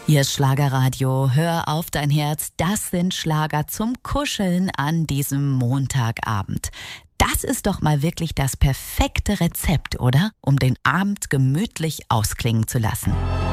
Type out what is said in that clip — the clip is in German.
Hier ist Schlagerradio. Hör auf dein Herz. Das sind Schlager zum Kuscheln an diesem Montagabend. Das ist doch mal wirklich das perfekte Rezept, oder? Um den Abend gemütlich ausklingen zu lassen.